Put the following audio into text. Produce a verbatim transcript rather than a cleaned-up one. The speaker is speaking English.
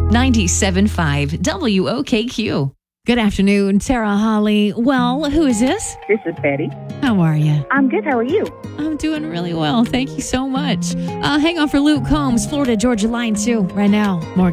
ninety-seven point five W O K Q. Good afternoon, Sarah Holly. Well, who is this? This is Betty. How are you? I'm good. How are you? I'm doing really well. Thank you so much. Uh, hang on for Luke Combs, Florida Georgia Line two, right now. More